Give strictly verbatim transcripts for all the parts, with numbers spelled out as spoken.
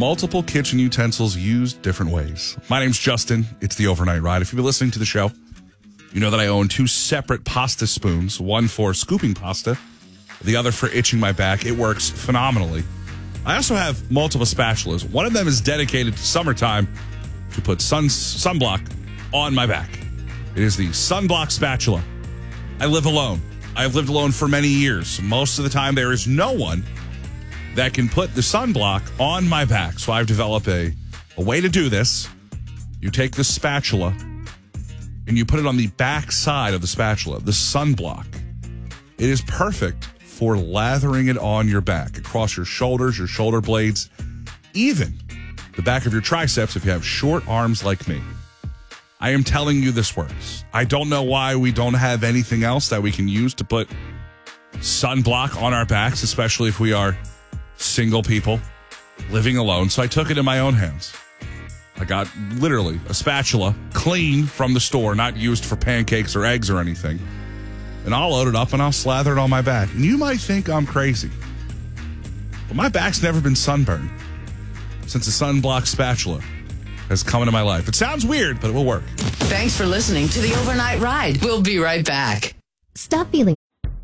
multiple kitchen utensils used different ways. My name's Justin. It's the Overnight Ride. If you've been listening to the show, you know that I own two separate pasta spoons, one for scooping pasta, the other for itching my back. It works phenomenally. I also have multiple spatulas. One of them is dedicated to summertime to put sun sunblock on my back. It is the Sunblock spatula. I live alone. I have lived alone for many years. Most of the time, there is no one that can put the sunblock on my back. So I've developed a, a way to do this. You take the spatula and you put it on the back side of the spatula, the sunblock. It is perfect for lathering it on your back, across your shoulders, your shoulder blades, even the back of your triceps if you have short arms like me. I am telling you this works. I don't know why we don't have anything else that we can use to put sunblock on our backs, especially if we are single people living alone. So I took it in my own hands. I got literally a spatula, clean from the store, not used for pancakes or eggs or anything. And I'll load it up and I'll slather it on my back. And you might think I'm crazy, but my back's never been sunburned since the sunblock spatula has come into my life. It sounds weird, but it will work. Thanks for listening to the Overnight Ride. We'll be right back. Stop feeling.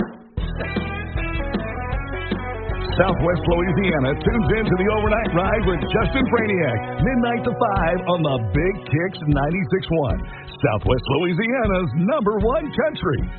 Southwest Louisiana tunes into the Overnight Ride with Justin Franiak, midnight to five on the Big Kicks ninety-six point one. Southwest Louisiana's number one country.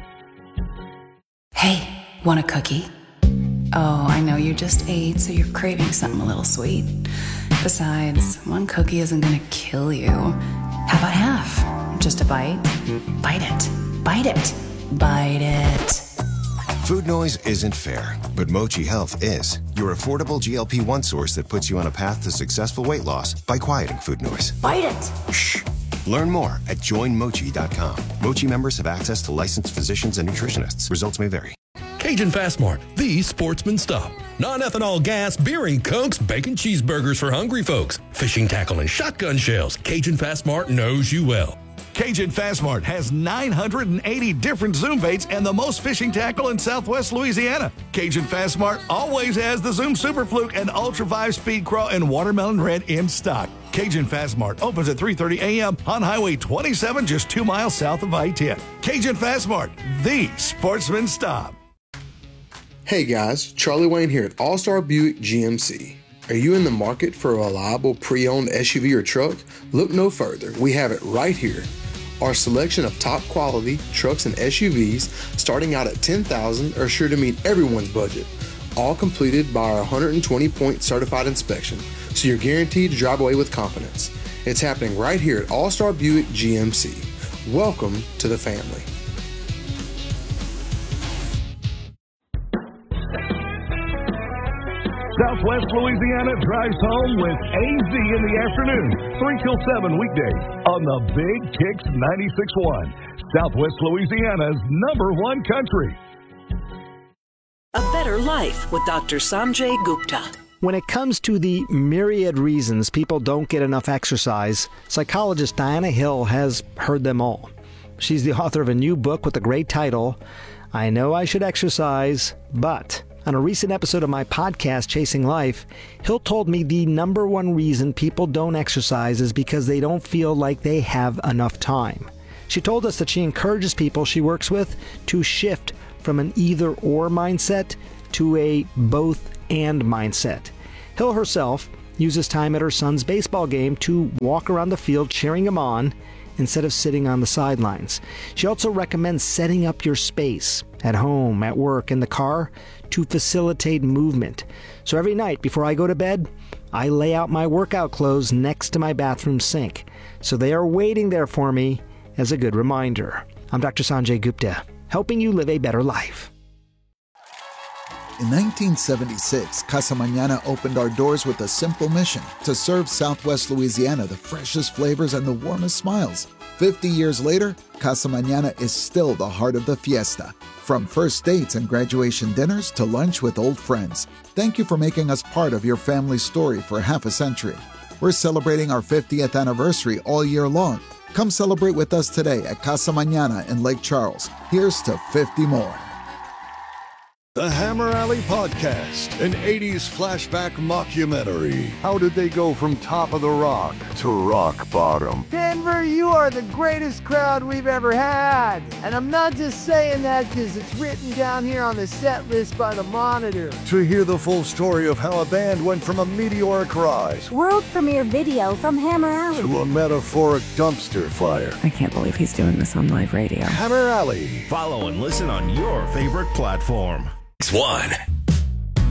Hey, want a cookie? Oh, I know you just ate, so you're craving something a little sweet. Besides, one cookie isn't gonna kill you. How about half? Just a bite? Bite it. Bite it. Bite it. Food noise isn't fair, but Mochi Health is. Your affordable G L P one source that puts you on a path to successful weight loss by quieting food noise. Bite it. Shh. Learn more at join mochi dot com. Mochi members have access to licensed physicians and nutritionists. Results may vary. Cajun Fast Mart, the sportsman stop. Non-ethanol gas, beer and cokes, bacon cheeseburgers for hungry folks, fishing tackle and shotgun shells. Cajun Fast Mart knows you well. Cajun Fast Mart has nine hundred eighty different Zoom baits and the most fishing tackle in Southwest Louisiana. Cajun Fast Mart always has the Zoom Super Fluke and Ultra five Speed Craw and Watermelon Red in stock. Cajun Fast Mart opens at three thirty a.m. on Highway twenty-seven, just two miles south of I ten. Cajun Fast Mart, the sportsman stop. Hey guys, Charlie Wayne here at All-Star Buick G M C. Are you in the market for a reliable pre-owned S U V or truck? Look no further. We have it right here. Our selection of top quality trucks and S U Vs starting out at ten thousand dollars are sure to meet everyone's budget. All completed by our one hundred twenty point certified inspection, so you're guaranteed to drive away with confidence. It's happening right here at All-Star Buick G M C. Welcome to the family. Southwest Louisiana drives home with A Z in the afternoon, three till seven weekdays on the Big Kicks ninety-six point one. Southwest Louisiana's number one country. A Better Life with Doctor Sanjay Gupta. When it comes to the myriad reasons people don't get enough exercise, psychologist Diana Hill has heard them all. She's the author of a new book with a great title, I Know I Should Exercise, But... On a recent episode of my podcast, Chasing Life, Hill told me the number one reason people don't exercise is because they don't feel like they have enough time. She told us that she encourages people she works with to shift from an either-or mindset to a both-and mindset. Hill herself uses time at her son's baseball game to walk around the field cheering him on instead of sitting on the sidelines. She also recommends setting up your space at home, at work, in the car to facilitate movement. So every night before I go to bed, I lay out my workout clothes next to my bathroom sink. So they are waiting there for me as a good reminder. I'm Doctor Sanjay Gupta, helping you live a better life. In nineteen seventy-six, Casa Mañana opened our doors with a simple mission to serve Southwest Louisiana the freshest flavors and the warmest smiles. Fifty years later, Casa Mañana is still the heart of the fiesta. From first dates and graduation dinners to lunch with old friends. Thank you for making us part of your family's story for half a century. We're celebrating our fiftieth anniversary all year long. Come celebrate with us today at Casa Mañana in Lake Charles. Here's to fifty more. The Hammer Alley Podcast, an eighties flashback mockumentary. How did they go from top of the rock to rock bottom? Denver, you are the greatest crowd we've ever had. And I'm not just saying that because it's written down here on the set list by the Monitor. To hear the full story of how a band went from a meteoric rise, world premiere video from Hammer Alley, to a metaphoric dumpster fire. I can't believe he's doing this on live radio. Hammer Alley. Follow and listen on your favorite platform. One.